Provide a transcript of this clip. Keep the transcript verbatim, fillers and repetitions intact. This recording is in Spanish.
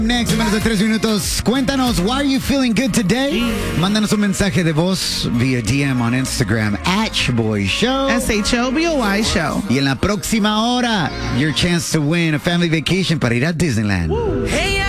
Next, en menos de tres minutos, cuéntanos, why are you feeling good today? Mándanos un mensaje de voz vía D M on Instagram, at Shaboy Show. S H O B O Y Show. Y en la próxima hora, your chance to win a family vacation para ir a Disneyland. Hey,